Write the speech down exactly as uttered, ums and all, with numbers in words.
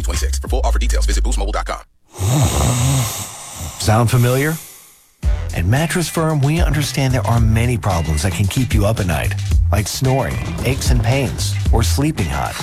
twenty twenty-six. For full offer details, visit boost mobile dot com. Sound familiar? At Mattress Firm, we understand there are many problems that can keep you up at night, like snoring, aches and pains, or sleeping hot.